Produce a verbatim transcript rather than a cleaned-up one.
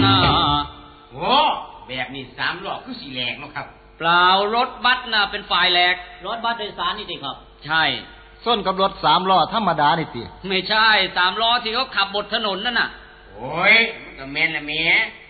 โอ้แบบนี้สามล้อคือสีแหลกเนาะครับเปล่ารถบัสน่ะเป็นฝ่ายแหลกรถบัสโดยสารนี่สิครับใช่ส้นกับรถสามล้อธรรมดานี่ติไม่ใช่สามล้อที่เขาขับบนถนนนั่นน่ะโอ้ยมันก็แม่นละแม่